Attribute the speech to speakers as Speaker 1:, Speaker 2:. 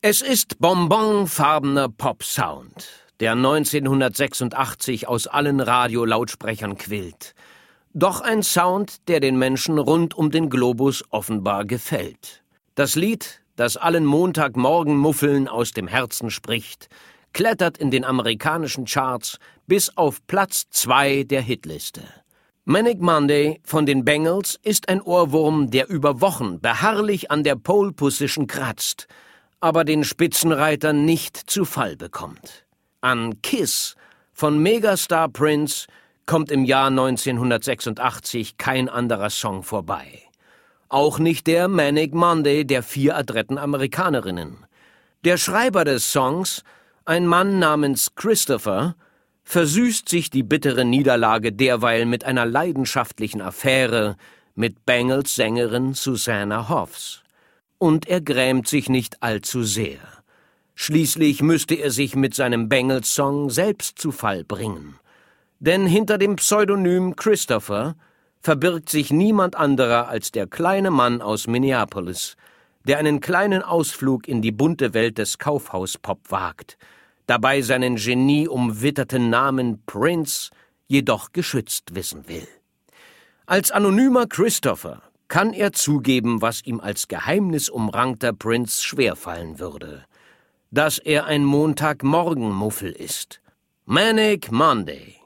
Speaker 1: Es ist bonbonfarbener Pop-Sound, der 1986 aus allen Radiolautsprechern quillt. Doch ein Sound, der den Menschen rund um den Globus offenbar gefällt. Das Lied, das allen Montagmorgenmuffeln aus dem Herzen spricht, klettert in den amerikanischen Charts bis auf Platz 2 der Hitliste. Manic Monday von den Bangles ist ein Ohrwurm, der über Wochen beharrlich an der Pole Position kratzt, aber den Spitzenreiter nicht zu Fall bekommt. An Kiss von Megastar Prince kommt im Jahr 1986 kein anderer Song vorbei. Auch nicht der Manic Monday der 4 adretten Amerikanerinnen. Der Schreiber des Songs, ein Mann namens Christopher, versüßt sich die bittere Niederlage derweil mit einer leidenschaftlichen Affäre mit Bangles Sängerin Susanna Hoffs. Und er grämt sich nicht allzu sehr. Schließlich müsste er sich mit seinem Bangles-Song selbst zu Fall bringen. Denn hinter dem Pseudonym Christopher verbirgt sich niemand anderer als der kleine Mann aus Minneapolis, der einen kleinen Ausflug in die bunte Welt des Kaufhauspop wagt, dabei seinen genieumwitterten Namen Prince jedoch geschützt wissen will. Als anonymer Christopher kann er zugeben, was ihm als geheimnisumrankter Prince schwerfallen würde: dass er ein Montagmorgenmuffel ist. Manic Monday.